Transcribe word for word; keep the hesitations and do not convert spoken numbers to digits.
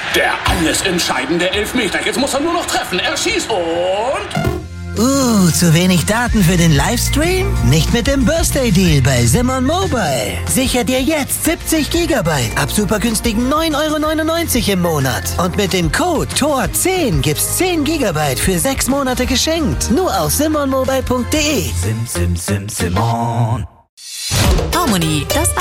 Der alles entscheidende Elfmeter. Jetzt muss er nur noch treffen. Er schießt und... Uh, zu wenig Daten für den Livestream? Nicht mit dem Birthday Deal bei Simon Mobile. Sicher dir jetzt siebzig Gigabyte ab super günstigen neun Euro neunundneunzig im Monat. Und mit dem Code T O R zehn gibt's zehn Gigabyte für sechs Monate geschenkt. Nur auf simon mobile punkt de. Sim, sim, sim, Simon. Harmony, das